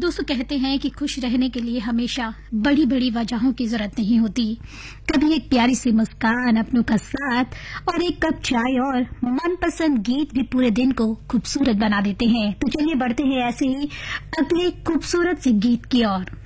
दोस्तों कहते हैं कि खुश रहने के लिए हमेशा बड़ी बड़ी वजहों की जरूरत नहीं होती। कभी एक प्यारी सी मुस्कान, अपनों का साथ और एक कप चाय और मनपसंद गीत भी पूरे दिन को खूबसूरत बना देते हैं। तो चलिए बढ़ते हैं ऐसे ही अगले खूबसूरत से गीत की ओर।